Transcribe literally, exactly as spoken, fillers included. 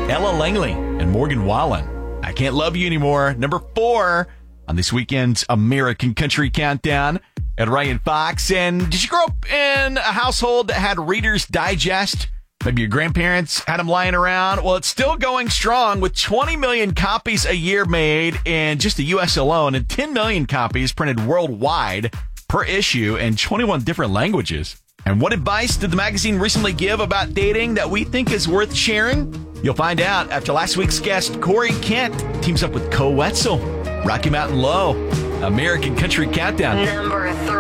Ella Langley and Morgan Wallen. I Can't Love You Anymore. Number four on this weekend's American Country Countdown at Ryan Fox. And did you grow up in a household that had Reader's Digest? Maybe your grandparents had them lying around. Well, it's still going strong with twenty million copies a year made in just the U S alone and ten million copies printed worldwide per issue in twenty-one different languages. And what advice did the magazine recently give about dating that we think is worth sharing? You'll find out after last week's guest, Corey Kent, teams up with Co Wetzel. Rocky Mountain Low, American Country Countdown. Number three.